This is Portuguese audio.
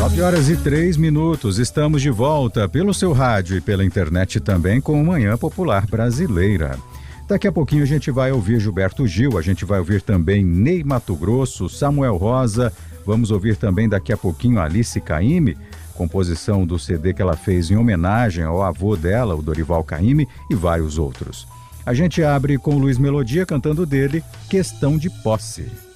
9h03, estamos de volta pelo seu rádio e pela internet também com Manhã Popular Brasileira. Daqui a pouquinho a gente vai ouvir Gilberto Gil, a gente vai ouvir também Ney Matogrosso, Samuel Rosa, vamos ouvir também daqui a pouquinho Alice Caymmi, composição do CD que ela fez em homenagem ao avô dela, o Dorival Caymmi, e vários outros. A gente abre com Luiz Melodia cantando dele Questão de Posse.